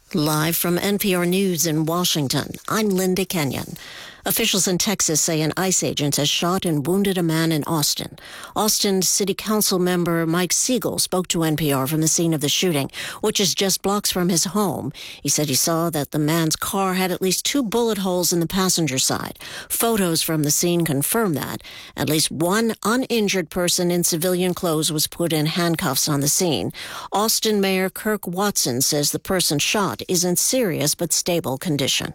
Live from NPR News in Washington, I'm Linda Kenyon. Officials in Texas say an ICE agent has shot and wounded a man in Austin. Austin City Council member Mike Siegel spoke to NPR from the scene of the shooting, which is just blocks from his home. He said he saw that the man's car had at least 2 bullet holes in the passenger side. Photos from the scene confirm that. At least one uninjured person in civilian clothes was put in handcuffs on the scene. Austin Mayor Kirk Watson says the person shot is in serious but stable condition.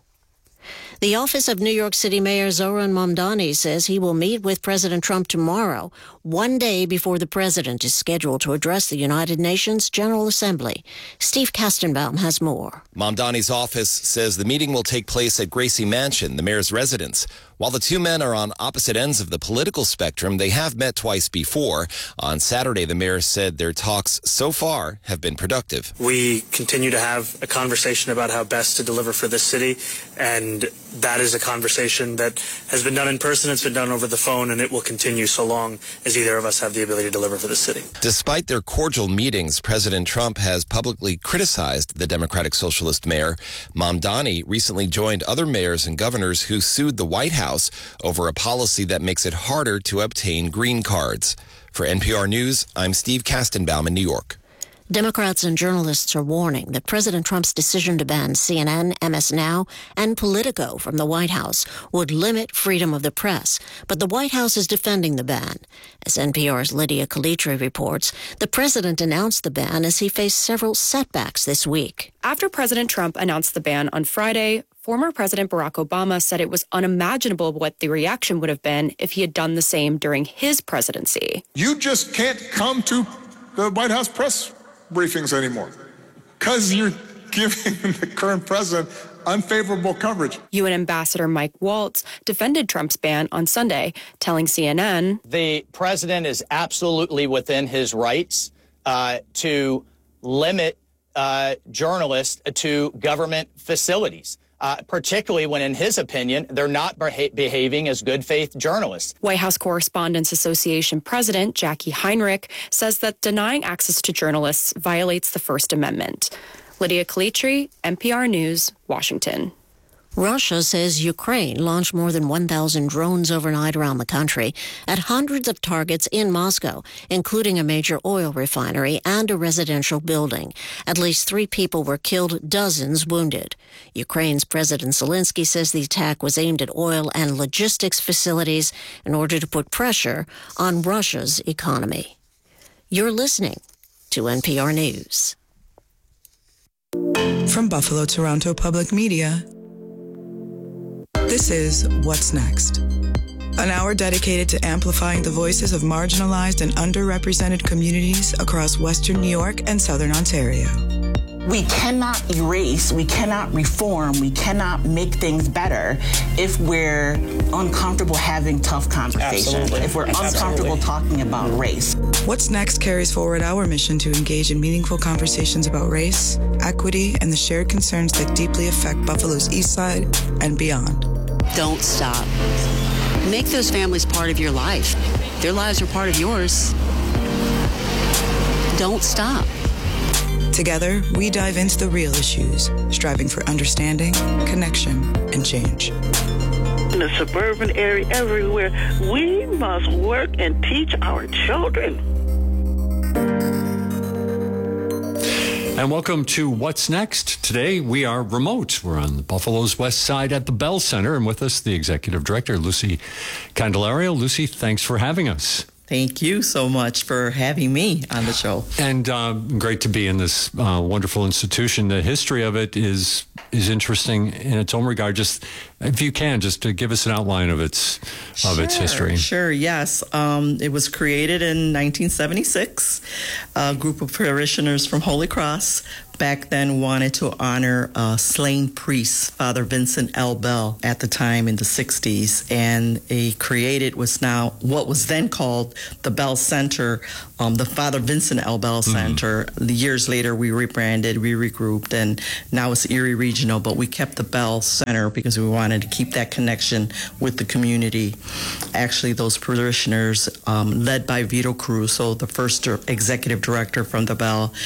The office of New York City Mayor Zohran Mamdani says he will meet with President Trump tomorrow, one day before the president is scheduled to address the United Nations General Assembly. Steve Kastenbaum has more. Mamdani's office says the meeting will take place at Gracie Mansion, the mayor's residence. While the two men are on opposite ends of the political spectrum, they have met twice before. On Saturday, the mayor said their talks so far have been productive. We continue to have a conversation about how best to deliver for this city, and that is a conversation that has been done in person, it's been done over the phone, and it will continue so long as either of us have the ability to deliver for the city. Despite their cordial meetings, President Trump has publicly criticized the Democratic Socialist mayor. Mamdani recently joined other mayors and governors who sued the White House over a policy that makes it harder to obtain green cards. For NPR News, I'm Steve Kastenbaum in New York. Democrats and journalists are warning that President Trump's decision to ban CNN, MS Now, and Politico from the White House would limit freedom of the press. But the White House is defending the ban. As NPR's Lydia Calitri reports, the president announced the ban as he faced several setbacks this week. After President Trump announced the ban on Friday, former President Barack Obama said it was unimaginable what the reaction would have been if he had done the same during his presidency. You just can't come to the White House press briefings anymore because you're giving the current president unfavorable coverage. UN Ambassador Mike Waltz defended Trump's ban on Sunday, telling CNN, the president is absolutely within his rights to limit journalists to government facilities. Particularly when, in his opinion, they're not behaving as good faith journalists. White House Correspondents Association President Jackie Heinrich says that denying access to journalists violates the First Amendment. Lydia Calitri, NPR News, Washington. Russia says Ukraine launched more than 1,000 drones overnight around the country at hundreds of targets in Moscow, including a major oil refinery and a residential building. At least 3 people were killed, dozens wounded. Ukraine's President Zelensky says the attack was aimed at oil and logistics facilities in order to put pressure on Russia's economy. You're listening to NPR News. From Buffalo Toronto Public Media, this is What's Next, an hour dedicated to amplifying the voices of marginalized and underrepresented communities across Western New York and Southern Ontario. We cannot erase, we cannot reform, we cannot make things better if we're uncomfortable having tough conversations, Absolutely. if we're uncomfortable talking about race. What's Next carries forward our mission to engage in meaningful conversations about race, equity, and the shared concerns that deeply affect Buffalo's East Side and beyond. Don't stop. Make those families part of your life. Their lives are part of yours. Don't stop. Together, we dive into the real issues, striving for understanding, connection, and change. In the suburban area, everywhere, we must work and teach our children. And welcome to What's Next. Today we are remote. We're on Buffalo's west side at the Bell Center, and with us the Executive Director, Lucy Candelario. Lucy, thanks for having us. Thank you so much for having me on the show. And great to be in this wonderful institution. The history of it is interesting in its own regard. Just, if you can, just to give us an outline of its history. Sure, yes. It was created in 1976. A group of parishioners from Holy Cross back then wanted to honor a slain priest, Father Vincent L. Bell, at the time in the 60s. And he created what was then called the Bell Center, the Father Vincent L. Bell Center. Years later, we rebranded, we regrouped, and now it's Erie Regional, but we kept the Bell Center because we wanted to keep that connection with the community. Actually, those parishioners, led by Vito Caruso, the first executive director from the Bell,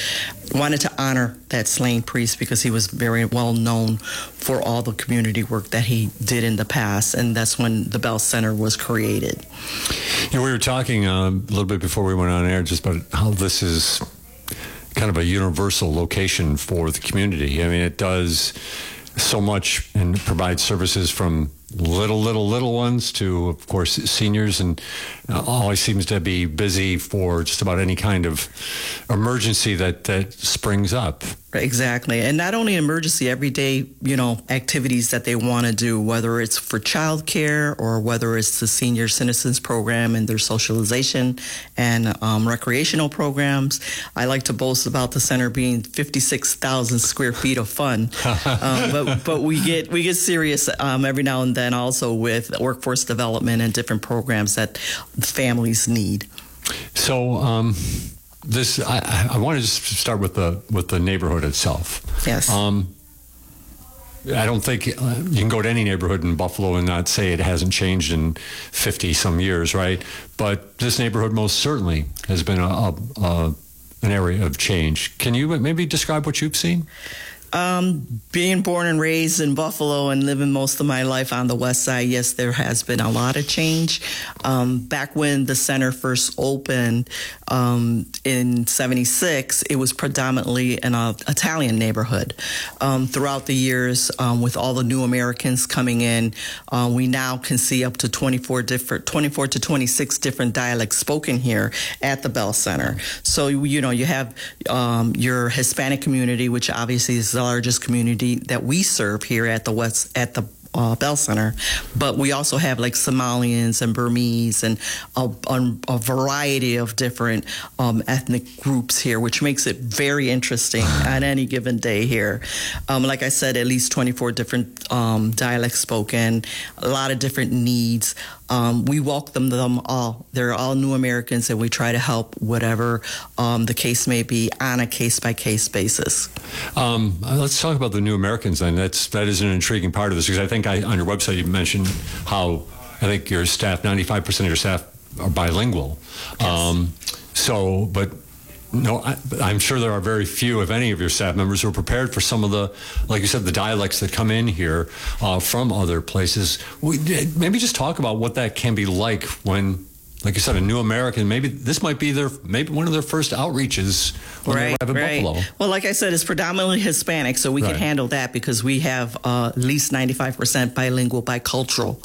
wanted to honor that slain priest because he was very well known for all the community work that he did in the past, and that's when the Bell Center was created. We were talking a little bit before we went on air just about how this is kind of a universal location for the community. I mean, it does so much and provides services from little ones to, of course, seniors, and always seems to be busy for just about any kind of emergency that springs up. Exactly. And not only emergency, everyday, activities that they want to do, whether it's for childcare or whether it's the senior citizens program and their socialization and recreational programs. I like to boast about the center being 56,000 square feet of fun. But we get serious every now and then also with workforce development and different programs that families need. So, I want to just start with the neighborhood itself. Yes. I don't think you can go to any neighborhood in Buffalo and not say it hasn't changed in 50 some years, right? But this neighborhood most certainly has been an area of change. Can you maybe describe what you've seen? Being born and raised in Buffalo and living most of my life on the west side, yes, there has been a lot of change. Back when the center first opened in 76, it was predominantly an Italian neighborhood. Throughout the years, with all the new Americans coming in, we now can see up to 24 to 26 different dialects spoken here at the Bell Center. So, you have your Hispanic community, which obviously is the largest community that we serve here at the Bell Center, but we also have like Somalians and Burmese and a variety of different ethnic groups here, which makes it very interesting on any given day here. Like I said, at least 24 different dialects spoken, a lot of different needs. We welcome them all. They're all new Americans, and we try to help whatever the case may be on a case-by-case basis. Let's talk about the new Americans then. That is an intriguing part of this, because I think on your website you mentioned how I think your staff, 95% of your staff are bilingual. Yes. But no, I'm sure there are very few, if any, of your staff members who are prepared for some of the, like you said, the dialects that come in here from other places. Maybe just talk about what that can be like when, like you said, a new American, maybe this might be one of their first outreaches when they arrive in Buffalo. Well, like I said, it's predominantly Hispanic, so we can handle that because we have at least 95% bilingual, bicultural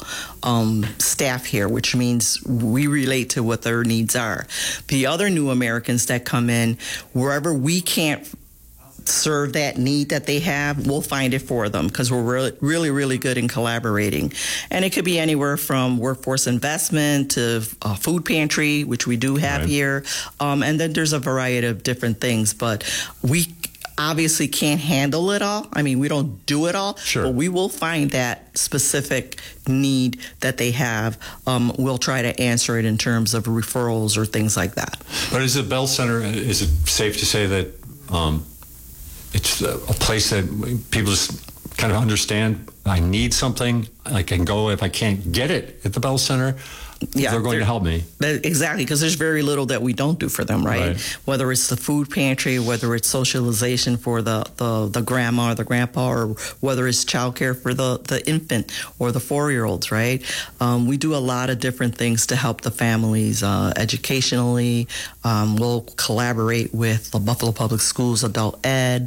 staff here, which means we relate to what their needs are. The other new Americans that come in, wherever we can't serve that need that they have, we'll find it for them because we're really good in collaborating. And it could be anywhere from workforce investment to food pantry, which we do have here. And then there's a variety of different things, but we obviously can't handle it all. I mean, we don't do it all, but we will find that specific need that they have. We'll try to answer it in terms of referrals or things like that. But is the Bell Center, is it safe to say that it's a place that people just kind of understand, I need something, I can go if I can't get it at the Bell Center, they're going to help me. Exactly, because there's very little that we don't do for them, right? Whether it's the food pantry, whether it's socialization for the grandma or the grandpa, or whether it's childcare for the infant or the 4-year-olds, right? We do a lot of different things to help the families educationally. We'll collaborate with the Buffalo Public Schools Adult Ed.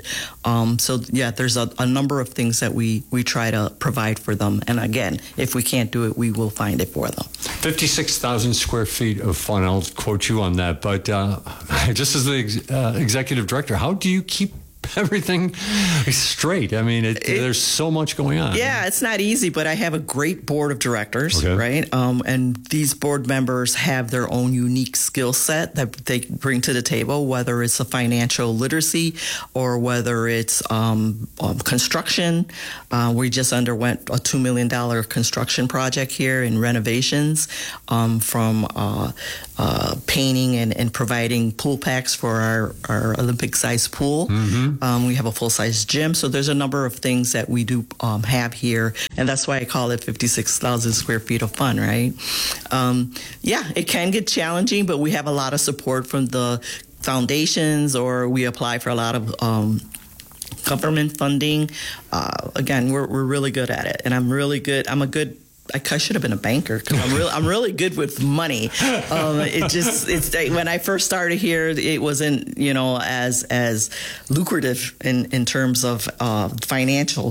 There's a number of things that we try to provide for them. And again, if we can't do it, we will find it for them. 56,000 square feet of fun. I'll quote you on that. But just as the executive director, how do you keep everything straight? I mean, there's so much going on. Yeah, it's not easy, but I have a great board of directors, right? And these board members have their own unique skill set that they bring to the table, whether it's a financial literacy or whether it's construction. We just underwent a $2 million construction project here in renovations, from painting and providing pool packs for our Olympic-sized pool. We have a full-size gym, so there's a number of things that we do have here, and that's why I call it 56,000 square feet of fun, right? It can get challenging, but we have a lot of support from the foundations, or we apply for a lot of government funding. Again, we're really good at it, and I'm really good. I should have been a banker because I'm really good with money. It's when I first started here, it wasn't as lucrative in terms of financial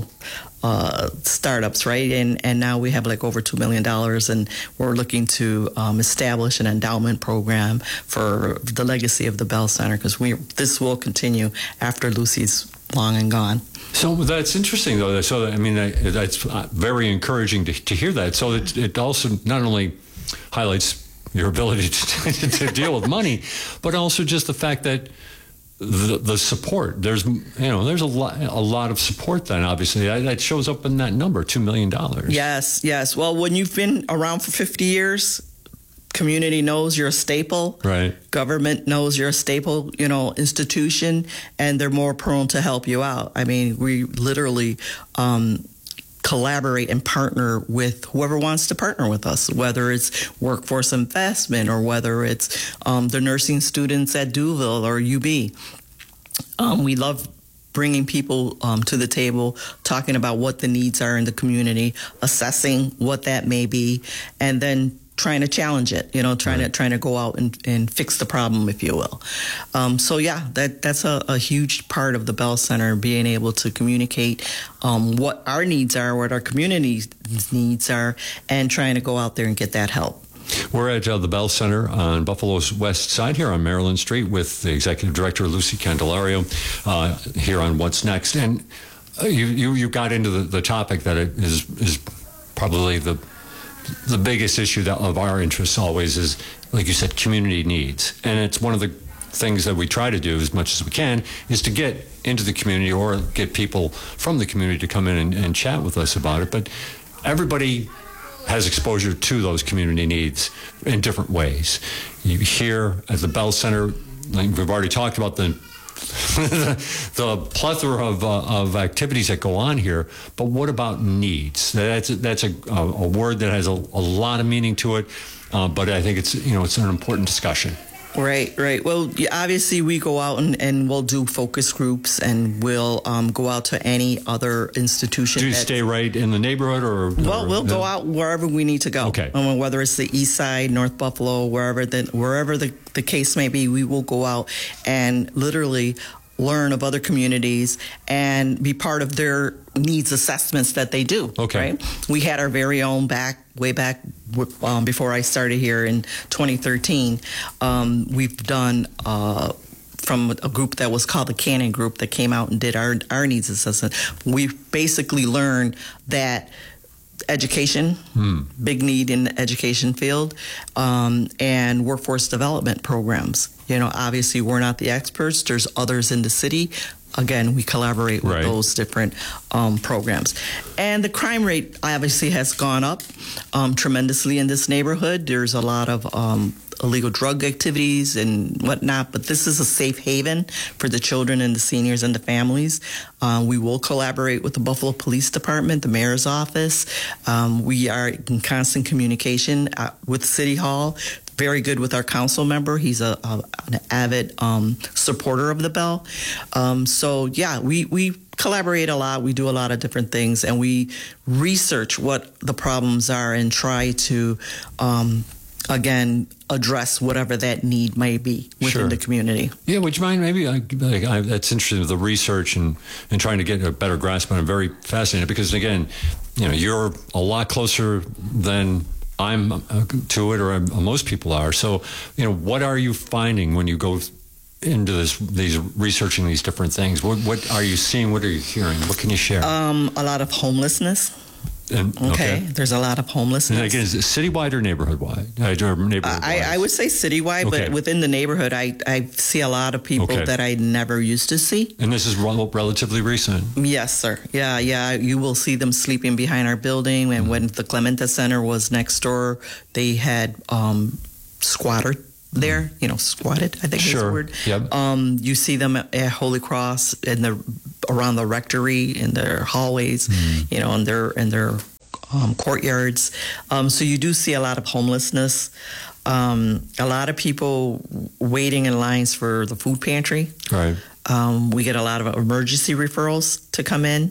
startups, right? And now we have like over $2 million, and we're looking to establish an endowment program for the legacy of the Bell Center, because this will continue after Lucy's long and gone. So that's interesting, though. So I mean, that's very encouraging to hear that. So it also not only highlights your ability to deal with money, but also just the fact that the support. There's a lot of support. Then obviously that shows up in that number, $2 million. Yes. Well, when you've been around for 50 years. Community knows you're a staple. Right. Government knows you're a staple, institution, and they're more prone to help you out. I mean, we literally collaborate and partner with whoever wants to partner with us, whether it's workforce investment or whether it's the nursing students at Duville or UB. We love bringing people to the table, talking about what the needs are in the community, assessing what that may be, and then trying to challenge it, trying to go out and fix the problem, if you will. So that's a huge part of the Bell Center, being able to communicate what our needs are, what our community's needs are, and trying to go out there and get that help. We're at the Bell Center on Buffalo's west side here on Maryland Street with the Executive Director, Lucy Candelario, here on What's Next. And you got into the topic that is probably the biggest issue of our interests always is, like you said, community needs. And it's one of the things that we try to do as much as we can is to get into the community or get people from the community to come in and chat with us about it. But everybody has exposure to those community needs in different ways. You hear at the Bell Center, like we've already talked about the plethora of activities that go on here, but what about needs? That's a word that has a lot of meaning to it, but I think it's an important discussion. Right. Well, obviously we go out and we'll do focus groups, and we'll go out to any other institution. Do you stay right in the neighborhood, or? Well, we'll go out wherever we need to go. Okay. Whether it's the East Side, North Buffalo, wherever the case may be, we will go out and literally learn of other communities and be part of their needs assessments that they do. Okay. Right? We had our very own way back before I started here in 2013. We've done from a group that was called the Cannon Group that came out and did our needs assessment. We basically learned that education, big need in the education field, and workforce development programs. Obviously we're not the experts. There's others in the city. Again, we collaborate with those different programs. And the crime rate obviously has gone up tremendously in this neighborhood. There's a lot of illegal drug activities and whatnot, but this is a safe haven for the children and the seniors and the families. We will collaborate with the Buffalo Police Department, the mayor's office. We are in constant communication with City Hall. Very good with our council member. He's an avid supporter of the Bell. We collaborate a lot. We do a lot of different things, and we research what the problems are and try to, again, address whatever that need may be within the community. Yeah, would you mind maybe, that's interesting, the research and trying to get a better grasp on it. I'm very fascinated because, again, you're a lot closer than I'm to it, or most people are. So, what are you finding when you go into these researching these different things? What are you seeing? What are you hearing? What can you share? A lot of homelessness. Okay. There's a lot of homelessness. And again, is it citywide or neighborhood-wide? I would say citywide, but within the neighborhood, I see a lot of people that I never used to see. And this is relatively recent? Yes, sir. Yeah. You will see them sleeping behind our building. And when the Clementa Center was next door, they had squatted there, squatted, I think is the word. Yep. You see them at Holy Cross around the rectory, in their hallways, in their courtyards. So you do see a lot of homelessness. A lot of people waiting in lines for the food pantry. Right. We get a lot of emergency referrals to come in.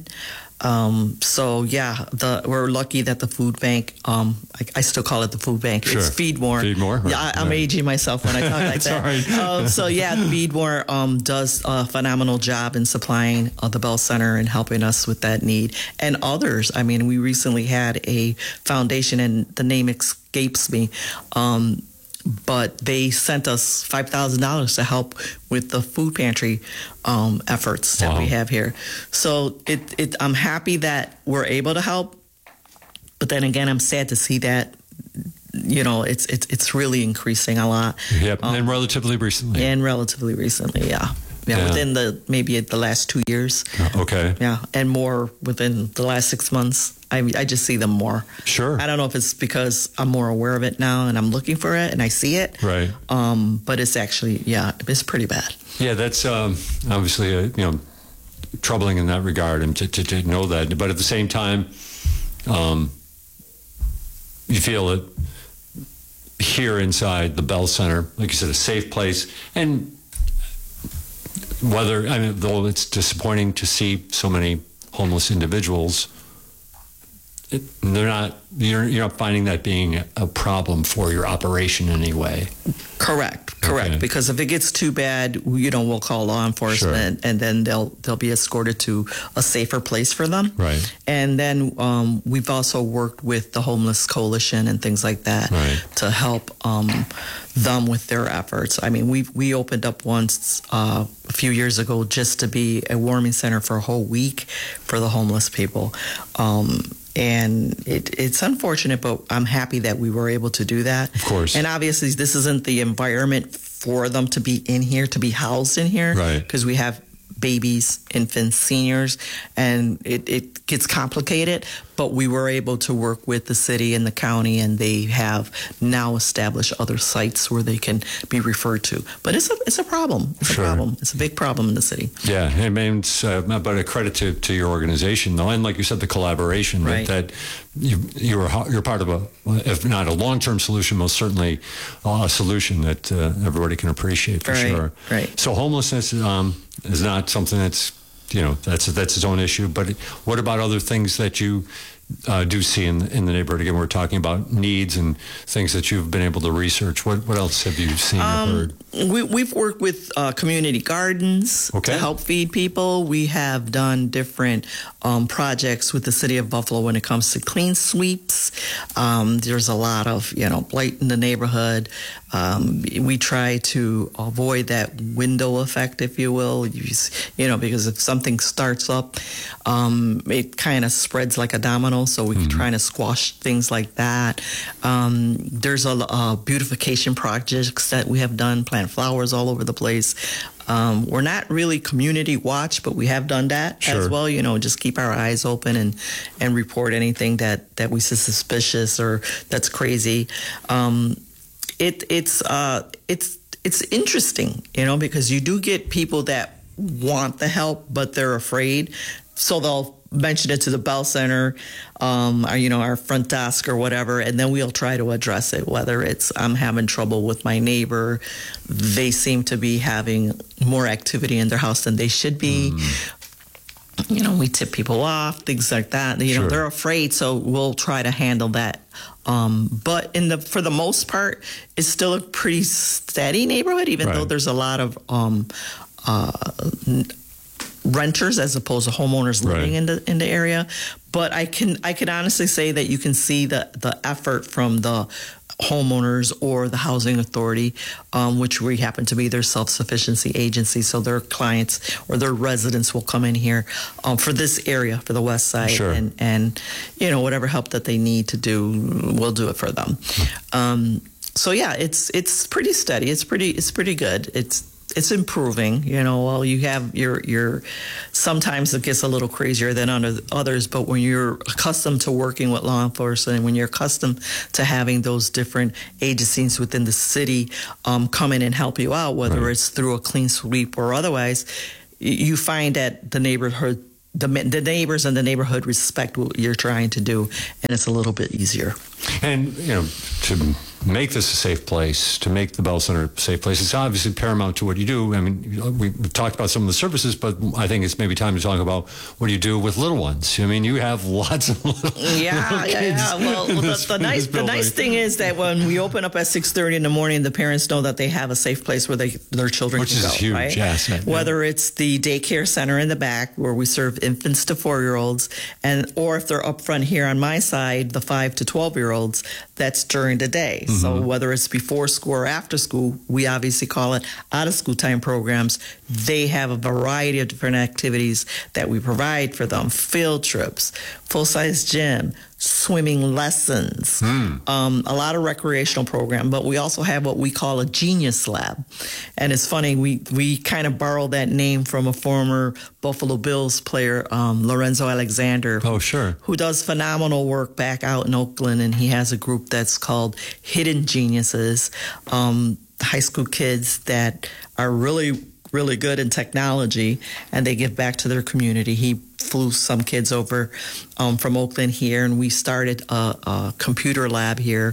We're lucky that the food bank, I still call it the food bank. Sure. It's Feedmore. Feedmore, right. Yeah, I'm aging myself when I talk like that. Right. Feedmore does a phenomenal job in supplying the Bell Center and helping us with that need. And others, I mean, we recently had a foundation, and the name escapes me, but they sent us $5,000 to help with the food pantry efforts that we have here. So I'm happy that we're able to help, but then again, I'm sad to see that it's really increasing a lot. Yep, and relatively recently. Yeah, within maybe the last 2 years. Okay. Yeah, and more within the last 6 months. I just see them more. Sure. I don't know if it's because I'm more aware of it now and I'm looking for it and I see it. Right. But it's actually, it's pretty bad. Yeah, that's obviously, troubling in that regard, and to know that. But at the same time, you feel that here inside the Bell Center, like you said, a safe place. And though it's disappointing to see so many homeless individuals, you're not finding that being a problem for your operation in any way. Correct. Okay. Because if it gets too bad, we'll call law enforcement, and then they'll be escorted to a safer place for them. Right. And then we've also worked with the Homeless Coalition and things like that to help them with their efforts. I mean, we opened up once a few years ago just to be a warming center for a whole week for the homeless people. And it's unfortunate, but I'm happy that we were able to do that. Of course. And obviously, this isn't the environment for them to be in here, to be housed in here. Right. Because we have babies, infants, seniors, and it gets complicated. But we were able to work with the city and the county, and they have now established other sites where they can be referred to. But it's a problem. It's a problem. It's a big problem in the city. Yeah, I mean, it's but a credit to your organization, though, and like you said, the collaboration that you're part of if not a long-term solution, most certainly a solution that everybody can appreciate for sure. Right. So homelessness is not something that's that's its own issue. But what about other things that you do see in the neighborhood? Again, we're talking about needs and things that you've been able to research. What else have you seen or heard? We've worked with community gardens to help feed people. We have done different projects with the city of Buffalo when it comes to clean sweeps. There's a lot of blight in the neighborhood. We try to avoid that window effect, if you will, because if something starts up, it kind of spreads like a domino. So we're trying to squash things like that. There's a beautification projects that we have done, plant flowers all over the place. We're not really community watch, but we have done that as well. Just keep our eyes open and report anything that we see suspicious or that's crazy. It's interesting, because you do get people that want the help, but they're afraid. So they'll mention it to the Bell Center, our front desk or whatever, and then we'll try to address it, whether it's I'm having trouble with my neighbor, they seem to be having more activity in their house than they should be. We tip people off, things like that. They're afraid, so we'll try to handle that. But for the most part, it's still a pretty steady neighborhood, even though there's a lot of renters as opposed to homeowners living in the area. But I can honestly say that you can see the effort from the homeowners or the housing authority, which we happen to be their self-sufficiency agency. So their clients or their residents will come in here for this area, for the West Side, and whatever help that they need to do, we'll do it for them. So it's pretty steady. It's pretty good. It's improving, Well, you have your sometimes it gets a little crazier than others, but when you're accustomed to working with law enforcement, when you're accustomed to having those different agencies within the city come in and help you out, whether it's through a clean sweep or otherwise, you find that the neighborhood, the neighbors in the neighborhood respect what you're trying to do, and it's a little bit easier. And, to make this a safe place, to make the Bell Center a safe place. It's obviously paramount to what you do. I mean, we've talked about some of the services, but I think it's maybe time to talk about what do you do with little ones. I mean, you have lots of little kids. Yeah. Well, the nice thing is that when we open up at 6:30 in the morning, the parents know that they have a safe place where their children can go. Which is huge, right? asset. Whether it's the daycare center in the back where we serve infants to 4-year-olds, or if they're up front here on my side, the 5 to 12-year-olds, that's during the day. Mm-hmm. So whether it's before school or after school, we obviously call it out of school time programs. They have a variety of different activities that we provide for them: field trips, full-size gym, swimming lessons, a lot of recreational program. But we also have what we call a Genius Lab. And it's funny, we kind of borrowed that name from a former Buffalo Bills player, Lorenzo Alexander. Oh, sure. Who does phenomenal work back out in Oakland. And he has a group that's called Hidden Geniuses, high school kids that are really good in technology, and they give back to their community. He flew some kids over from Oakland here, and we started a computer lab here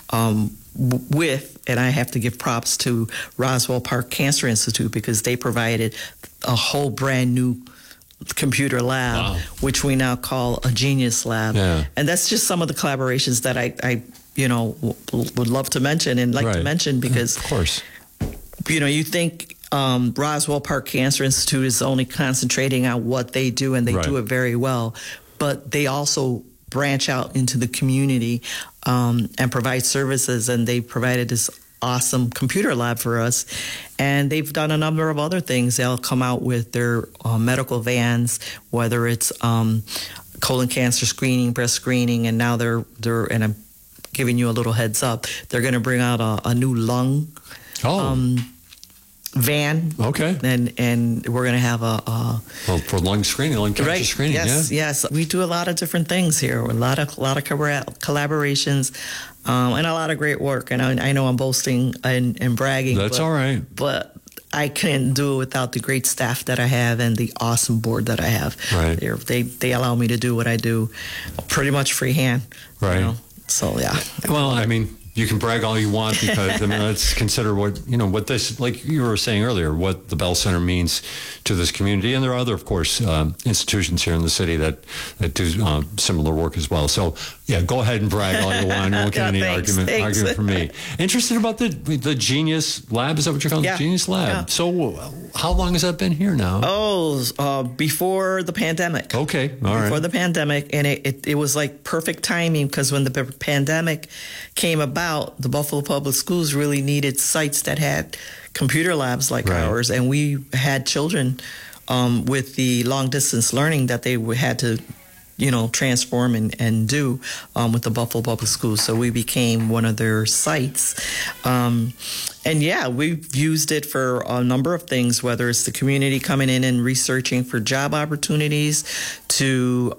and I have to give props to Roswell Park Cancer Institute, because they provided a whole brand new computer lab, which we now call a Genius Lab. Yeah. And that's just some of the collaborations that I would love to mention and to mention, because, of course, you think Roswell Park Cancer Institute is only concentrating on what they do, and they do it very well, but they also branch out into the community and provide services, and they provided this awesome computer lab for us. And they've done a number of other things. They'll come out with their medical vans, whether it's colon cancer screening, breast screening, and now they're and I'm giving you a little heads up, they're going to bring out a new lung van. Okay. And we're going to have for lung screening, lung cancer screening. Yes. We do a lot of different things here. A lot of collaborations, and a lot of great work. And I know I'm boasting and bragging. That's all right. But I couldn't do it without the great staff that I have and the awesome board that I have. Right. They allow me to do what I do pretty much freehand. Right. So, yeah. Well, I mean, you can brag all you want, because let's consider what this, like you were saying earlier, what the Bell Center means to this community. And there are other, of course, institutions here in the city that do similar work as well. So, yeah, go ahead and brag all you want. You won't get any argument from me. Interested about the Genius Lab? Is that what you're calling the Genius Lab? Yeah. So how long has that been here now? Before the pandemic. Okay, all right. Before the pandemic, and it was like perfect timing, because when the pandemic came about, the Buffalo Public Schools really needed sites that had computer labs like ours, and we had children with the long distance learning that they had to transform and do with the Buffalo Public Schools. So we became one of their sites. We've used it for a number of things, whether it's the community coming in and researching for job opportunities, to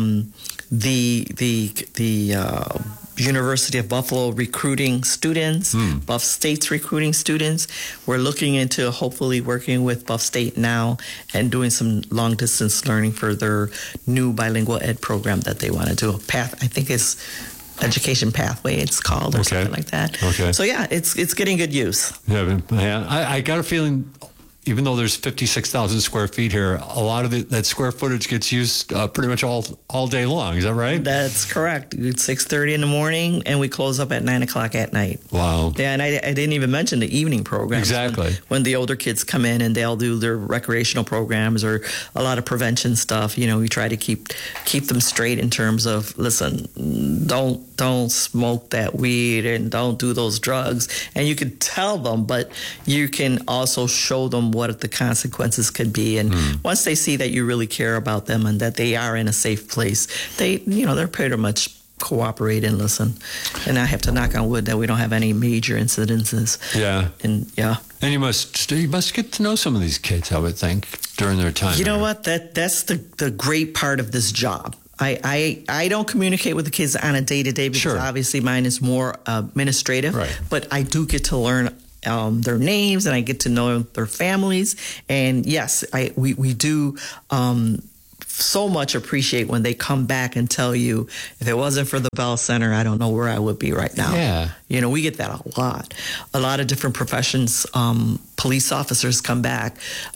the University of Buffalo recruiting students, Buff State's recruiting students. We're looking into hopefully working with Buff State now and doing some long distance learning for their new bilingual ed program that they want to do. I think it's Education Pathway, it's called, or something like that. Okay. So it's getting good use. Yeah, I got a feeling, even though there's 56,000 square feet here, a lot of that square footage gets used pretty much all day long. Is that right? That's correct. It's 6:30 in the morning, and we close up at 9 o'clock at night. Wow. Yeah, and I didn't even mention the evening programs. Exactly. When the older kids come in and they'll do their recreational programs or a lot of prevention stuff, we try to keep them straight in terms of, listen, don't smoke that weed and don't do those drugs. And you can tell them, but you can also show them what the consequences could be. And once they see that you really care about them and that they are in a safe place, they're pretty much cooperate and listen. And I have to knock on wood that we don't have any major incidences. Yeah. And you must get to know some of these kids, I would think, during their time. You know what? That's the great part of this job. I don't communicate with the kids on a day-to-day, because obviously mine is more administrative. Right. But I do get to learn their names, and I get to know their families. And yes, we do so much appreciate when they come back and tell you, if it wasn't for the Bell Center, I don't know where I would be right now. Yeah. You know, we get that a lot. A lot of different professions, police officers come back,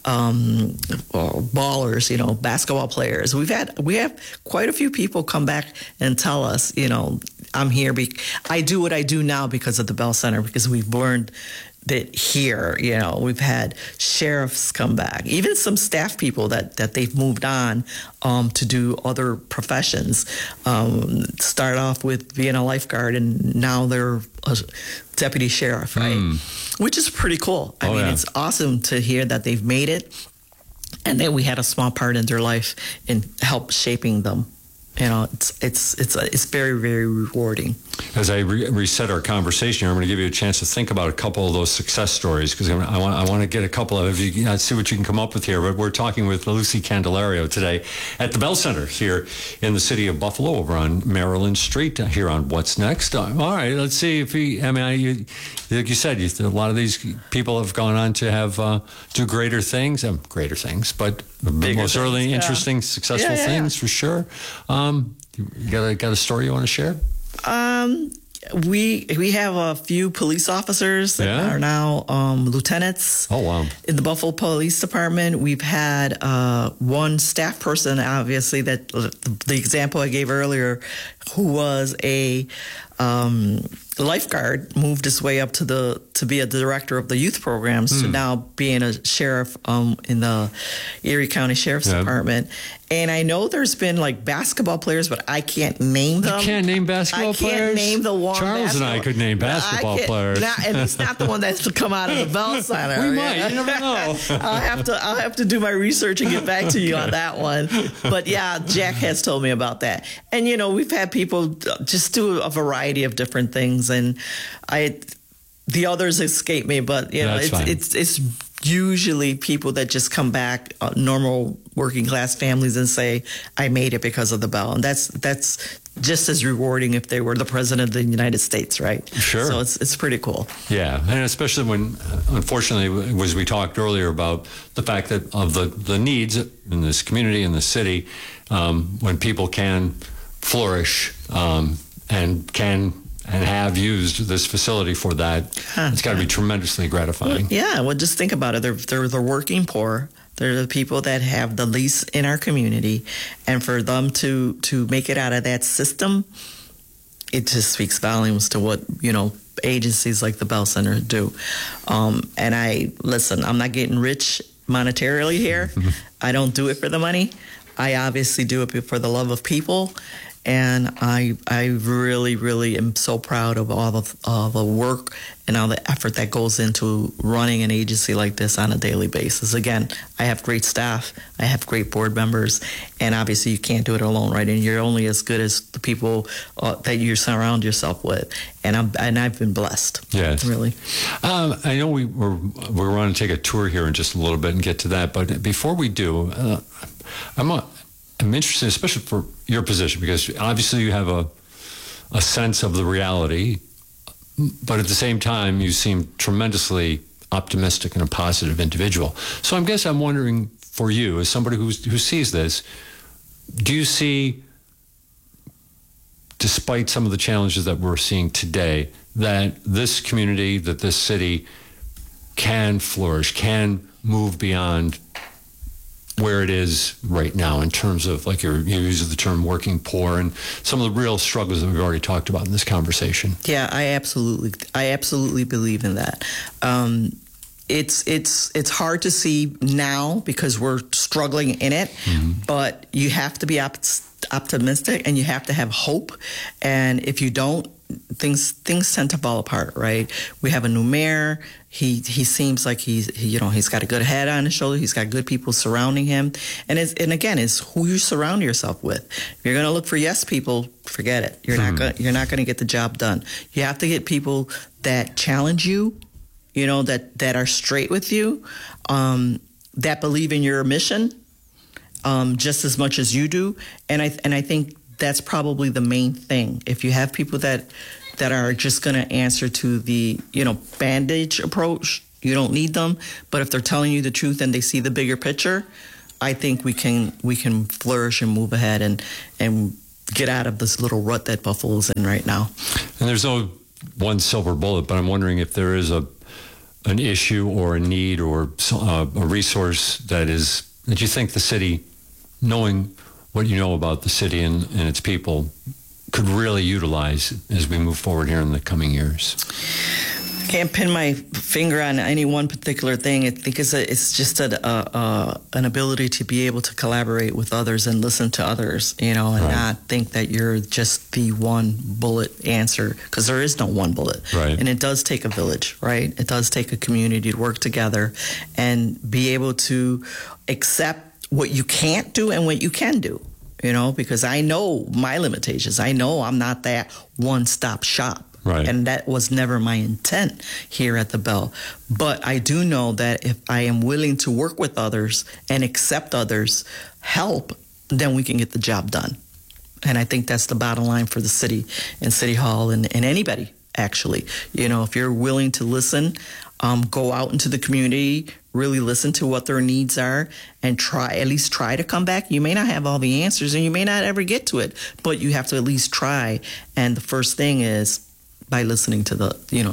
ballers, you know, basketball players. We have quite a few people come back and tell us, you know, I'm here. I do what I do now because of the Bell Center, because we've learned that here, you know, we've had sheriffs come back, even some staff people that they've moved on to do other professions. Start off with being a lifeguard, and now they're a deputy sheriff, right? Which is pretty cool. I mean, it's awesome to hear that they've made it, and that we had a small part in their life and help shaping them. You know, it's very, very rewarding. As I reset our conversation, I'm going to give you a chance to think about a couple of those success stories, because I want to get a couple of you. Let's see what you can come up with here. But we're talking with Lucy Candelario today at the Bell Center here in the city of Buffalo, over on Maryland Street, here on What's Next. All right, let's see if like you said, a lot of these people have gone on to have do greater things, but most early interesting, successful things for sure. You got a story you want to share? We have a few police officers that are now lieutenants. Oh, wow. In the Buffalo Police Department. We've had one staff person, obviously, that the example I gave earlier, who was a lifeguard, moved his way up to be a director of the youth programs to now being a sheriff in the Erie County Sheriff's Department. And I know there's been like basketball players, but I can't name them. You can't name basketball players? I can't name the one. Charles and I could name basketball players. And it's not the one that's come out of the Bell Center. We might. You never know. I'll have to do my research and get back to you on that one. But yeah, Jack has told me about that. And you know, we've had people just do a variety of different things, and the others escape me. But you know, it's usually people that just come back, normal working class families, and say, I made it because of the Bell. And that's just as rewarding if they were the president of the United States, right? Sure. So it's pretty cool. Yeah, and especially when, unfortunately, as we talked earlier about the fact that of the needs in this community, in the city, when people can flourish and have used this facility for that, it's got to be tremendously gratifying. Well, just think about it. They're the working poor. They're the people that have the least in our community. And for them to make it out of that system, it just speaks volumes to what, you know, agencies like the Bell Center do. And I'm not getting rich monetarily here. I don't do it for the money. I obviously do it for the love of people. And I really, really am so proud of all the work and all the effort that goes into running an agency like this on a daily basis. Again, I have great staff, I have great board members, and obviously you can't do it alone, right? And you're only as good as the people that you surround yourself with. And I've been blessed. Yes, really. I know we're going to take a tour here in just a little bit and get to that, but before we do, I'm interested, especially for your position, because obviously you have a sense of the reality, but at the same time, you seem tremendously optimistic and a positive individual. So I'm wondering, for you, as somebody who sees this, do you see, despite some of the challenges that we're seeing today, that this community, that this city can flourish, can move beyond where it is right now in terms of, like you use the term working poor and some of the real struggles that we've already talked about in this conversation? Yeah, I absolutely believe in that. It's hard to see now because we're struggling in it, but you have to be optimistic and you have to have hope. And if you don't, things tend to fall apart, right? We have a new mayor. He seems like he's got a good head on his shoulder. He's got good people surrounding him. And again, it's who you surround yourself with. If you're going to look for yes people, forget it. You're not going to get the job done. You have to get people that challenge you, you know, that are straight with you, that believe in your mission just as much as you do. And I think that's probably the main thing. If you have people that are just going to answer to the, you know, bandage approach, you don't need them. But if they're telling you the truth and they see the bigger picture, I think we can flourish and move ahead and get out of this little rut that Buffalo's in right now. And there's no one silver bullet, but I'm wondering if there is an issue or a need or a resource that you think the city, knowing what you know about the city and its people, could really utilize as we move forward here in the coming years? I can't pin my finger on any one particular thing. I think it's just an ability to be able to collaborate with others and listen to others, and not think that you're just the one bullet answer, because there is no one bullet. Right. And it does take a village, right? It does take a community to work together and be able to accept what you can't do and what you can do. Because I know my limitations. I know I'm not that one-stop shop. Right. And that was never my intent here at the Bell. But I do know that if I am willing to work with others and accept others' help, then we can get the job done. And I think that's the bottom line for the city and City Hall and anybody, actually. If you're willing to listen, go out into the community, really listen to what their needs are, and at least try to come back. You may not have all the answers, and you may not ever get to it, but you have to at least try. And the first thing is by listening to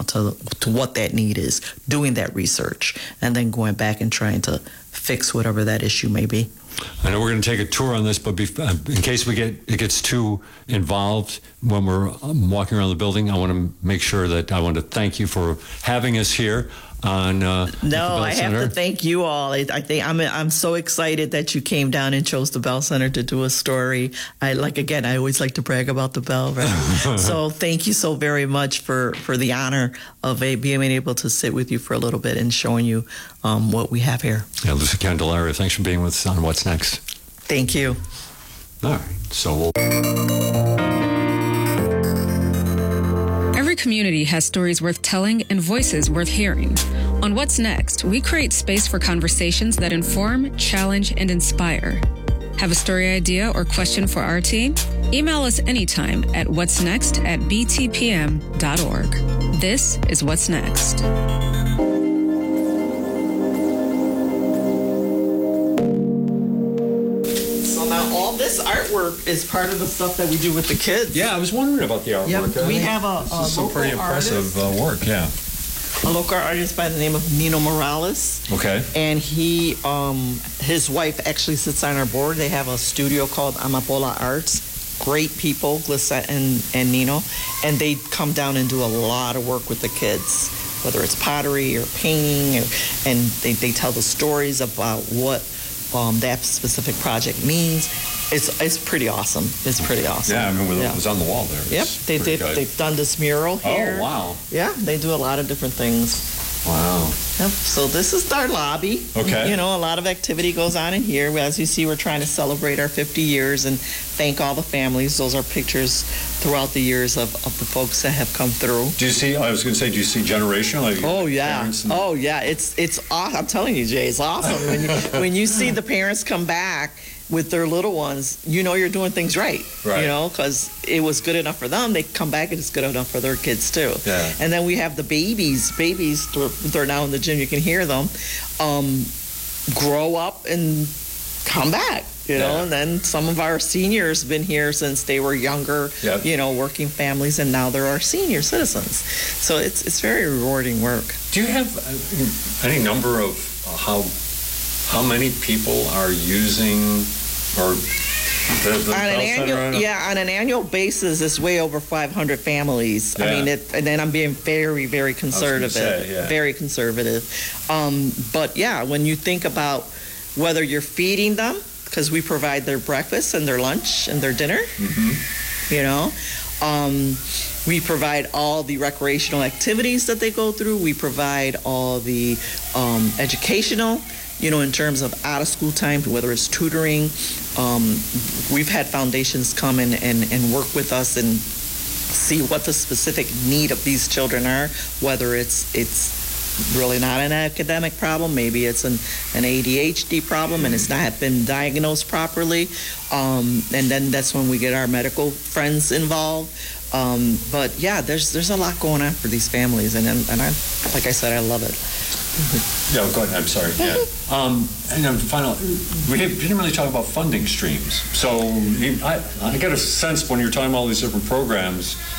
to what that need is, doing that research, and then going back and trying to fix whatever that issue may be. I know we're going to take a tour on this, but in case it gets too involved when we're walking around the building, I want to make sure that I want to thank you for having us here on the Bell I Center. have to thank you all. I think I'm so excited that you came down and chose the Bell Center to do a story. I always like to brag about the Bell, right? So thank you so very much for the honor of being able to sit with you for a little bit and showing you what we have here. Yeah, Lucy Candelario, thanks for being with us on What's Next. Thank you. All right, so Every community has stories worth telling and voices worth hearing. On What's Next, we create space for conversations that inform, challenge, and inspire. Have a story idea or question for our team? Email us anytime at whatsnext@btpm.org. This is What's Next. This artwork is part of the stuff that we do with the kids. Yeah, I was wondering about the artwork. Yep. We have some pretty impressive work. Yeah, a local artist by the name of Nino Morales. Okay, and his wife actually sits on our board. They have a studio called Amapola Arts. Great people, Glissa and Nino, and they come down and do a lot of work with the kids, whether it's pottery or painting, and they tell the stories about what that specific project means. It's pretty awesome. It's pretty awesome. Yeah, I mean, it was on the wall there. Yep, they've done this mural here. Oh, wow. Yeah, they do a lot of different things. Wow. Yep. So this is our lobby. Okay. A lot of activity goes on in here. As you see, we're trying to celebrate our 50 years and thank all the families. Those are pictures throughout the years of the folks that have come through. Do you see generational? Oh, yeah. Oh, yeah. It's awesome. I'm telling you, Jay, it's awesome. when you see the parents come back with their little ones, you're doing things right. Because it was good enough for them. They come back and it's good enough for their kids too. Yeah. And then we have the babies, they're now in the gym, you can hear them, grow up and come back, and then some of our seniors been here since they were younger, working families, and now they're our senior citizens. So it's very rewarding work. Do you have any number of how many people are using or on an annual basis, it's way over 500 families. Yeah. I mean, and then I'm being very, very conservative, very conservative. But yeah, when you think about whether you're feeding them, because we provide their breakfast and their lunch and their dinner, we provide all the recreational activities that they go through. We provide all the educational, in terms of out of school time, whether it's tutoring. We've had foundations come in and work with us and see what the specific need of these children are, whether it's really not an academic problem, maybe it's an ADHD problem and it's not been diagnosed properly, and then that's when we get our medical friends involved. But yeah, there's a lot going on for these families, and I, like I said, I love it. Yeah, go ahead. I'm sorry. Yeah. And then final, we didn't really talk about funding streams. So I get a sense when you're talking about all these different programs,